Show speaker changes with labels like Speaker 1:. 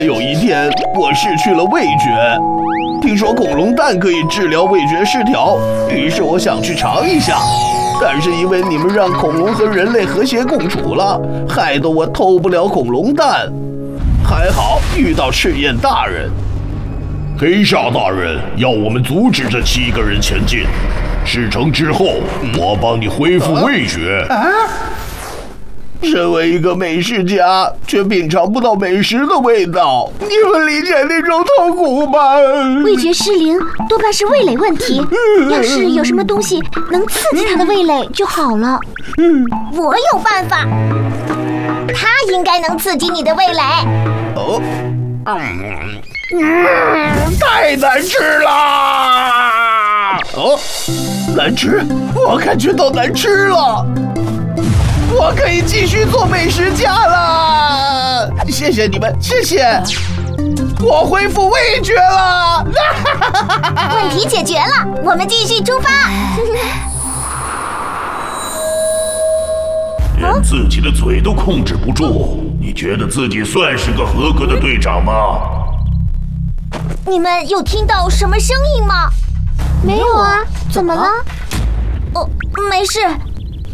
Speaker 1: 有一天，我失去了味觉，听说恐龙蛋可以治疗味觉失调，于是我想去尝一下。但是因为你们让恐龙和人类和谐共处了，害得我偷不了恐龙蛋。还好遇到赤焰大人。
Speaker 2: 黑夏大人要我们阻止这7个人前进，事成之后，我帮你恢复味觉。
Speaker 1: 身为一个美食家，却品尝不到美食的味道，你们理解那种痛苦吗？
Speaker 3: 味觉失灵多半是味蕾问题，要是有什么东西能刺激他的味蕾就好了。
Speaker 4: 我有办法，它应该能刺激你的味蕾。
Speaker 1: 哦，太难吃了！哦，难吃，我感觉到难吃了。我可以继续做美食家了，谢谢你们，谢谢。我恢复味觉了，
Speaker 4: 问题解决了，我们继续出发。
Speaker 2: 连自己的嘴都控制不住，你觉得自己算是个合格的队长吗？
Speaker 4: 你们有听到什么声音吗？
Speaker 3: 没有啊，怎么了？
Speaker 4: 哦，没事。